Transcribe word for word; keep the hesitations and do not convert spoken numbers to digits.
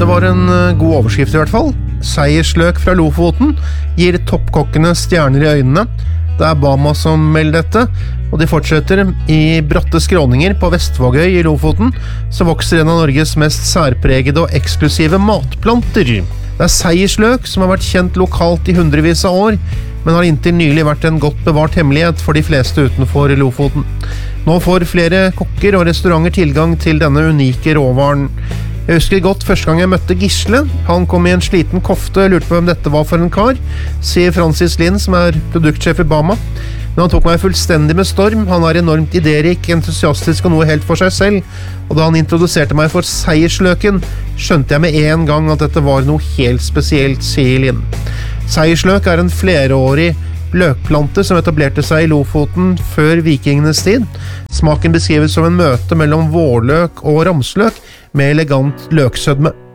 det var en god overskrift i hvert fall. Seiersløk fra Lofoten gir toppkokkene stjerner i øynene. Det er Bama som melder dette, og de fortsetter. I bratte skråninger på Vestvågøy i Lofoten så vokser en av Norges mest særpregede og eksklusive matplanter. Det er seiersløk som har vært kjent lokalt i hundrevis av år, men har inntil nylig vært en godt bevart hemmelighet for de fleste utenfor Lofoten. Nå får flere kokker og restauranter tilgang til denne unike råvaren. Jeg husker godt første gang jeg møtte Gisle. Han kom i en sliten kofte og lurte på hvem dette var for en kar, sier Francis Lind, som er produktsjef i Bama. Men han tok meg fullstendig med storm. Han er enormt ideerik, entusiastisk og noe helt for seg selv. Og da han introduserte meg for seiersløken, skjønte jeg med en gang at dette var noe helt spesielt, sier Lind. Seiersløk er en flerårig løkplante som etablerte seg i Lofoten før vikingenes tid. Smaken beskrives som en møte mellom vårløk og ramsløk med elegant løksødme.